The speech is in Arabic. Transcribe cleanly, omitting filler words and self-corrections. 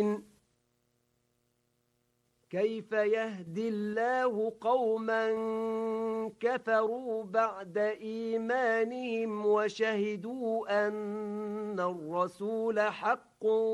كيف يهدي الله قوما كفروا بعد إيمانهم وشهدوا أن الرسول حق